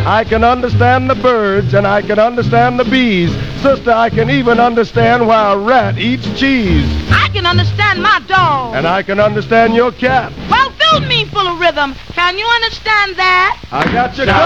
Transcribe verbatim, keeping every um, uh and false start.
I can understand the birds and I can understand the bees. Sister, I can even understand why a rat eats cheese. I can understand my dog. And I can understand your cat. Well, fill me full of rhythm. Can you understand that? I got you covered.